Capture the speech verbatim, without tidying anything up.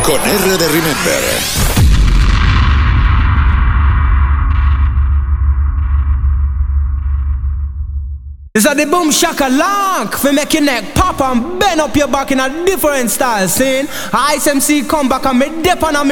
Con R de Remember. This is the boom shaka lock for make your neck pop and bend up your back in a different style. Seeing I S M C come back and me dip on a